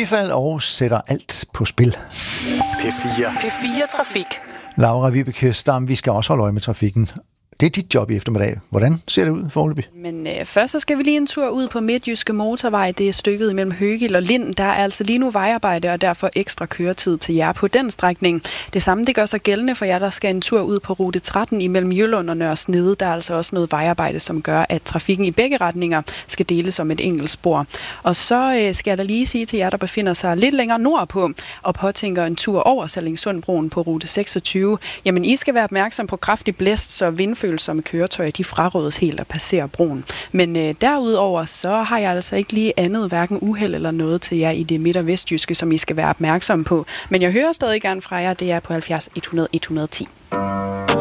snefald og sætter alt på spil. P4 Trafik. Laura Vibeke Stam, vi skal også holde øje med trafikken. Det er dit job i eftermiddag. Hvordan ser det ud foreløbig? Men først så skal vi lige en tur ud på Midtjyske Motorvej. Det er stykket imellem Høgild og Lind. Der er altså lige nu vejarbejde, og derfor ekstra køretid til jer på den strækning. Det samme det gør sig gældende for jer, der skal en tur ud på rute 13 imellem Jylland og Nørre Snede. Der er altså også noget vejarbejde, som gør, at trafikken i begge retninger skal deles om et enkelt spor. Og så skal jeg da lige sige til jer, der befinder sig lidt længere nordpå og påtænker en tur over Sallingsundbroen på rute 26. Jamen, I skal være opmærksom på kraftig blæst, så vindfølsomme køretøjer, de frarådes helt at passere broen. Men derudover, så har jeg altså ikke lige andet, hverken uheld eller noget til jer i det midt- og vestjyske, som I skal være opmærksom på. Men jeg hører stadig gerne fra jer, det er på 70 100 110.